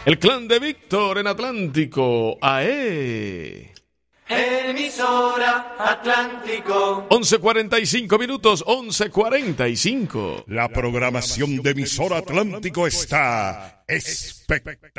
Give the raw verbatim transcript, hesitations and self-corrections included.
El clan de Víctor en Atlántico, ¡ae! Emisora Atlántico. once cuarenta y cinco minutos, once cuarenta y cinco. La programación de Emisora Atlántico está espectacular.